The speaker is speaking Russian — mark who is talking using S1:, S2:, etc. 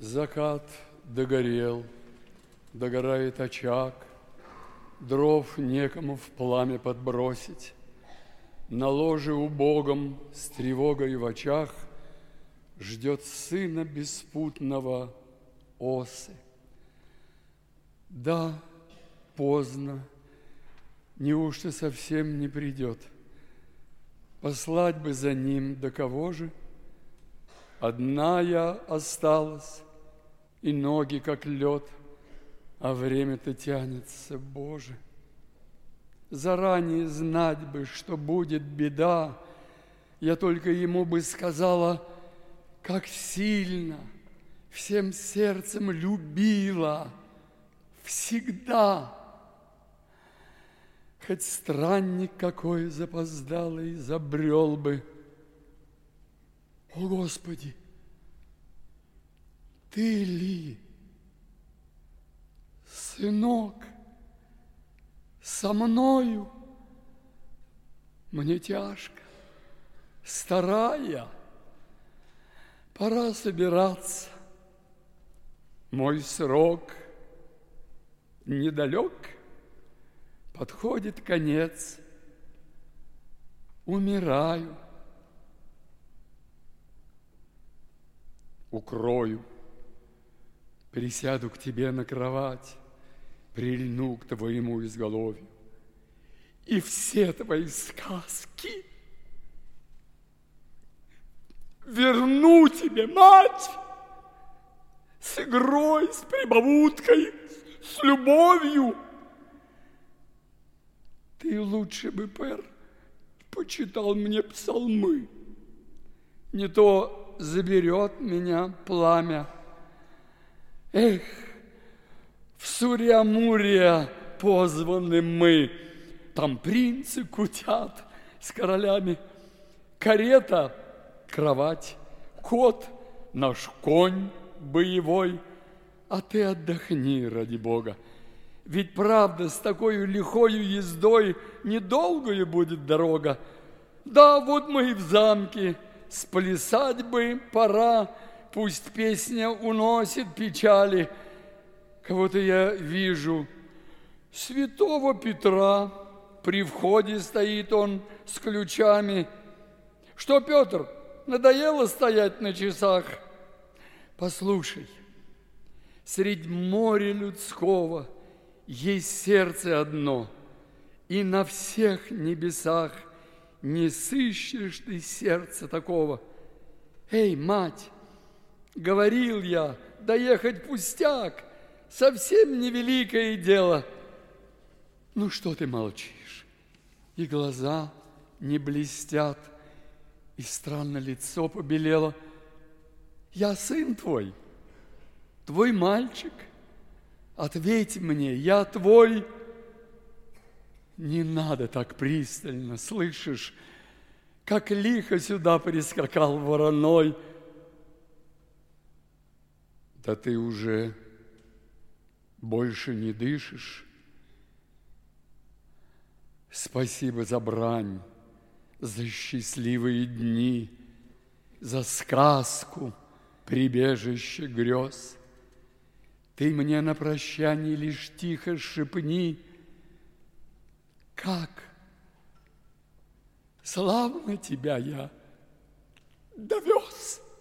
S1: Закат догорел, догорает очаг, дров некому в пламя подбросить. На ложе убогом с тревогой в очах ждет сына беспутного осы. Да, поздно, неужто совсем не придет? Послать бы за ним, да кого же? Одна я осталась, и ноги как лед, а время-то тянется, Боже. Заранее знать бы, что будет беда, я только ему бы сказала, как сильно, всем сердцем любила, всегда. Хоть странник какой запоздалый забрел бы. О, Господи, Ты ли, сынок, со мною? Мне тяжко, старая, пора собираться. Мой срок недалек, подходит конец. Умираю. Укрою, присяду к тебе на кровать, прильну к твоему изголовью. И все твои сказки верну тебе, мать, с игрой, с прибауткой, с любовью. Ты лучше бы, пэр, почитал мне псалмы. Не то заберет меня пламя. Эх, в Сурья-Мурья позваны мы. Там принцы кутят с королями. Карета, кровать, кот, наш конь боевой. А ты отдохни, ради Бога. Ведь правда, с такой лихою ездой недолгою будет дорога. Да, вот мы и в замке. Сплясать бы пора, пусть песня уносит печали. Кого-то я вижу, святого Петра, при входе стоит он с ключами. Что, Петр, надоело стоять на часах? Послушай, средь моря людского есть сердце одно, и на всех небесах не сыщешь ты сердца такого. Эй, мать, говорил я, доехать пустяк, совсем невеликое дело. Ну, что ты молчишь? И глаза не блестят, и странно лицо побелело. Я сын твой, твой мальчик. Ответь мне, я твой. Не надо так пристально, слышишь, как лихо сюда прискакал вороной. Да ты уже больше не дышишь. Спасибо за брань, за счастливые дни, за сказку, прибежище грез. Ты мне на прощание лишь тихо шепни, как славно тебя я довез.